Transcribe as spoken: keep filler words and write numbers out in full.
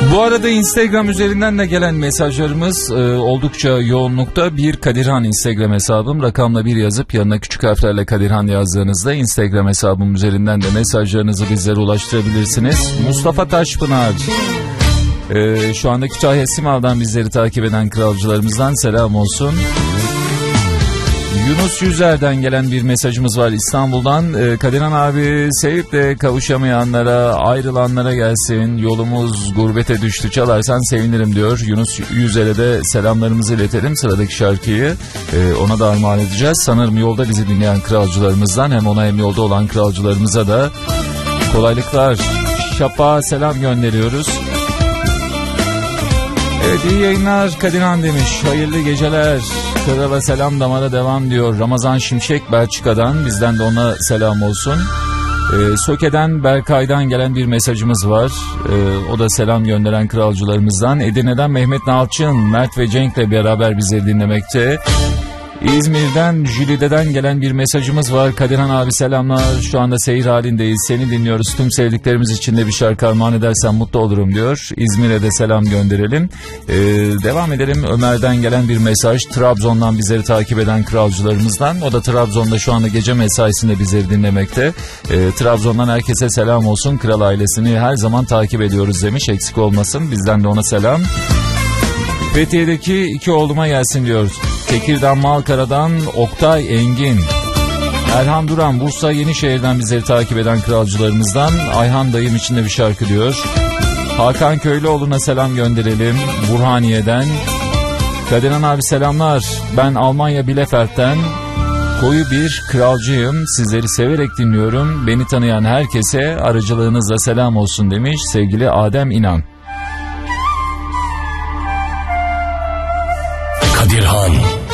Bu arada Instagram üzerinden de gelen mesajlarımız e, oldukça yoğunlukta. Bir Kadirhan Instagram hesabım, rakamla bir yazıp yanına küçük harflerle Kadirhan yazdığınızda Instagram hesabım üzerinden de mesajlarınızı bizlere ulaştırabilirsiniz. Mustafa Taşpınar, e, şu anda Kütahya Simav'dan bizleri takip eden kralcılarımızdan selam olsun. Yunus Yüzer'den gelen bir mesajımız var İstanbul'dan. Ee, Kadirhan abi, sevip de kavuşamayanlara, ayrılanlara gelsin. Yolumuz gurbete düştü, çalarsan sevinirim diyor. Yunus Yüzer'e de selamlarımızı iletelim. Sıradaki şarkıyı e, ona da armağan edeceğiz. Sanırım yolda bizi dinleyen kralcılarımızdan, hem ona hem yolda olan kralcılarımıza da kolaylıklar. Şap'a selam gönderiyoruz. Evet, iyi yayınlar Kadirhan demiş. Hayırlı geceler. Krala selam, damara devam diyor. Ramazan Şimşek Belçika'dan, bizden de ona selam olsun. Ee, Söke'den Berkay'dan gelen bir mesajımız var. Ee, o da selam gönderen kralcılarımızdan. Edirne'den Mehmet Nalçın, Mert ve Cenk'le beraber bizi dinlemekte. İzmir'den Jülide'den gelen bir mesajımız var. Kadirhan abi selamlar, şu anda seyir halindeyiz, seni dinliyoruz, tüm sevdiklerimiz için de bir şarkı armağan edersen mutlu olurum diyor. İzmir'e de selam gönderelim. Ee, devam edelim. Ömer'den gelen bir mesaj, Trabzon'dan bizleri takip eden kralcılarımızdan. O da Trabzon'da şu anda gece mesaisinde bizleri dinlemekte. Ee, Trabzon'dan herkese selam olsun, kral ailesini her zaman takip ediyoruz demiş, eksik olmasın, bizden de ona selam. Fethiye'deki iki oğluma gelsin diyor. Tekirdağ Malkara'dan Oktay Engin. Erhan Duran Bursa Yenişehir'den bizleri takip eden kralcılarımızdan. Ayhan dayım için de bir şarkı diyor. Hakan Köylüoğlu'na selam gönderelim Burhaniye'den. Kadirhan abi selamlar, ben Almanya Bielefeld'den koyu bir kralcıyım, sizleri severek dinliyorum, beni tanıyan herkese aracılığınızla selam olsun demiş sevgili Adem İnan. Kadirhan